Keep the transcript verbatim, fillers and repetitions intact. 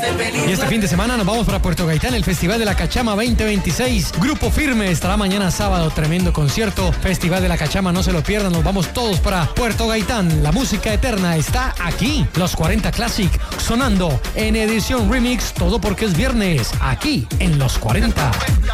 Y este fin de semana nos vamos para Puerto Gaitán, el Festival de la Cachama veinte veintiséis. Grupo Firme estará mañana sábado, tremendo concierto. Festival de la Cachama, no se lo pierdan, nos vamos todos para Puerto Gaitán. La música eterna está aquí. Los cuarenta Classic sonando en edición remix, todo porque es viernes, aquí en Los cuarenta.